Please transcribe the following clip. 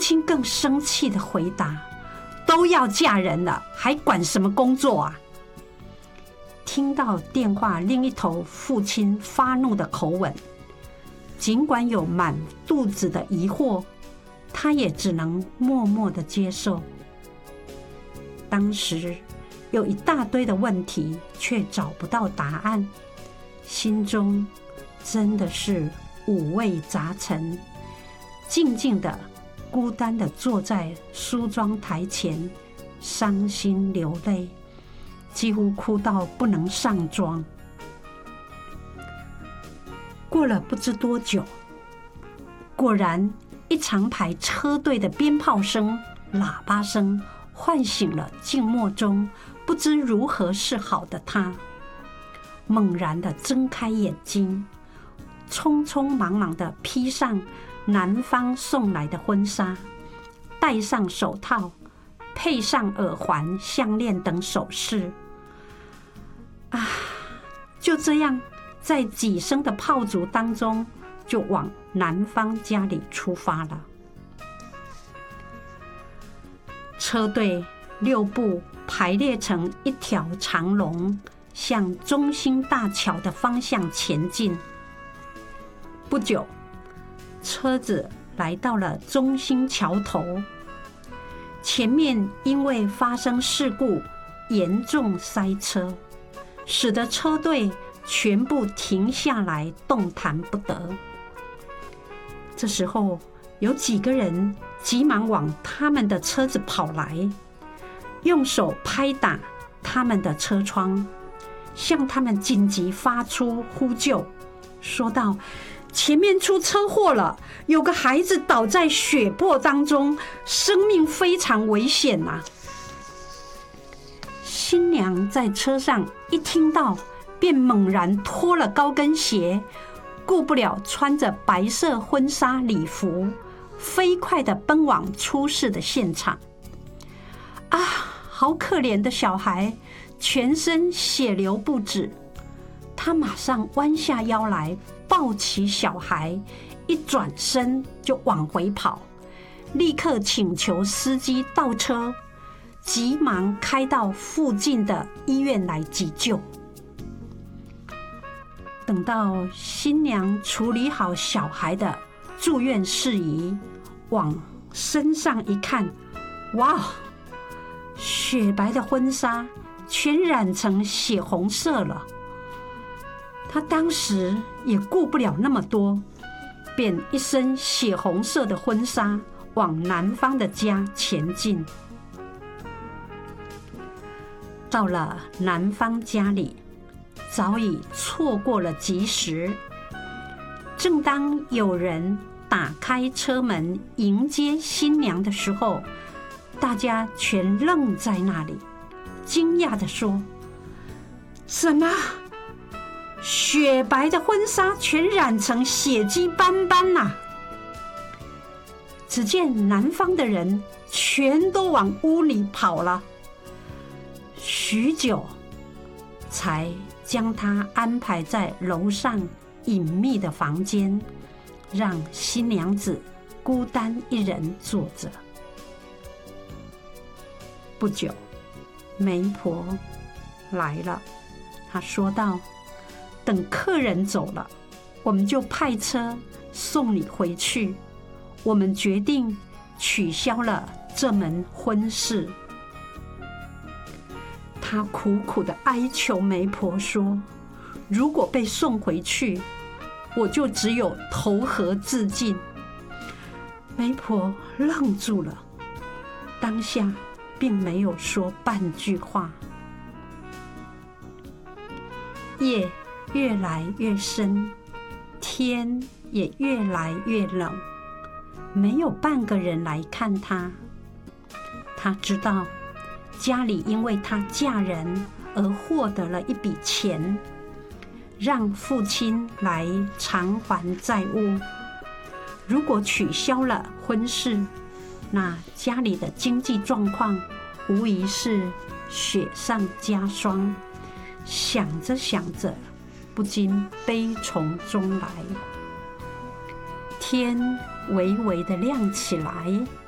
亲更生气地回答：“都要嫁人了，还管什么工作啊？”听到电话另一头父亲发怒的口吻，尽管有满肚子的疑惑，他也只能默默地接受。当时有一大堆的问题，却找不到答案，心中真的是五味杂陈，静静的、孤单的坐在梳妆台前，伤心流泪，几乎哭到不能上妆。过了不知多久，果然一长排车队的鞭炮声、喇叭声唤醒了静默中不知如何是好的他，猛然地睁开眼睛，匆匆忙忙地披上男方送来的婚纱，戴上手套，配上耳环、项链等首饰。就这样，在几声的炮竹当中，就往男方家里出发了。车队6部排列成一条长龙，向中兴大桥的方向前进。不久，车子来到了中兴桥头，前面因为发生事故，严重塞车，使得车队全部停下来，动弹不得。这时候，有几个人急忙往他们的车子跑来，用手拍打他们的车窗，向他们紧急发出呼救，说道：“前面出车祸了，有个孩子倒在血泊当中，生命非常危险啊！”新娘在车上一听到，便猛然脱了高跟鞋，顾不了穿着白色婚纱礼服，飞快地奔往出事的现场。好可怜的小孩，全身血流不止。他马上弯下腰来，抱起小孩，一转身就往回跑，立刻请求司机倒车，急忙开到附近的医院来急救。等到新娘处理好小孩的住院事宜，往身上一看，哇，雪白的婚纱全染成血红色了。她当时也顾不了那么多，便一身血红色的婚纱往男方的家前进。到了男方家里，早已错过了吉时。正当有人打开车门迎接新娘的时候，大家全愣在那里，惊讶地说：“什么？雪白的婚纱全染成血迹斑斑啊！”只见男方的人全都往屋里跑了，许久才将他安排在楼上隐秘的房间，让新娘子孤单一人坐着。不久，媒婆来了，她说道：“等客人走了，我们就派车送你回去。我们决定取消了这门婚事。”他苦苦地哀求媒婆说：“如果被送回去，我就只有投河自尽。”媒婆愣住了，当下并没有说半句话。夜越来越深，天也越来越冷，没有半个人来看他。他知道家里因为她嫁人而获得了一笔钱，让父亲来偿还债务。如果取消了婚事，那家里的经济状况无疑是雪上加霜。想着想着，不禁悲从中来。天微微的亮起来，